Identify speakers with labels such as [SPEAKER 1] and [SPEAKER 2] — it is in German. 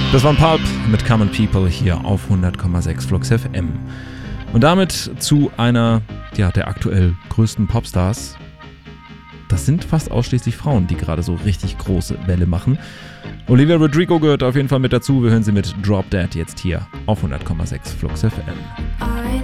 [SPEAKER 1] Das waren Pulp mit Common People hier auf 100,6 Flux FM. Und damit zu einer der aktuell größten Popstars. Das sind fast ausschließlich Frauen, die gerade so richtig große Welle machen. Olivia Rodrigo gehört auf jeden Fall mit dazu. Wir hören sie mit Drop Dead jetzt hier auf 100,6 Flux FM.